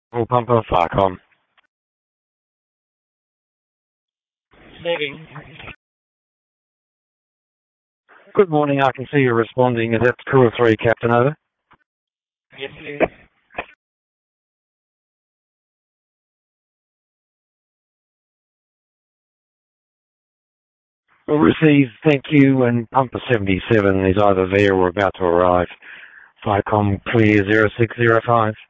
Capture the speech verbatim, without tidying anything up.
All pumper, Farcom. Receiving. Good morning, I can see you're responding. Is that crew of three, Captain, over? Yes, please. We'll receive, thank you, and pumper seventy-seven is either there or about to arrive. Farcom clear zero six zero five.